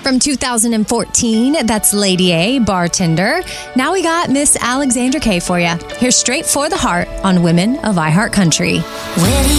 from 2014. That's Lady A, Bartender. Now we got Miss Alexandra K for you. Here's Straight for the Heart on Women of iHeart Country. Where do